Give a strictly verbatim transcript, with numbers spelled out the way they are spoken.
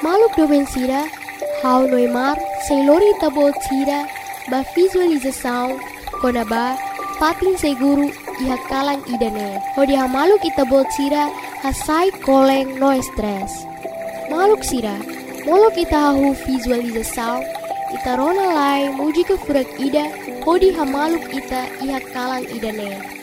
maluk doben sira, hau noimar, seilori tabo sira, ba visualização, konaba, patin seguru, iha kalang idane. Hodi ha maluk itabo sira, hasai koleng no stress. Maluk sira, molok ita hahu visualização, ita rona lai muji ke furak ida, hodi ha maluk ita iha kalang idane.